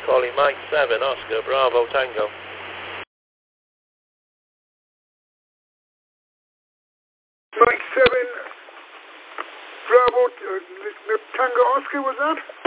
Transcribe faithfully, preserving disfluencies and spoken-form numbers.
calling Mike seven, Oscar, Bravo, Tango. Mike seven, Bravo, uh, Tango, Oscar, was that?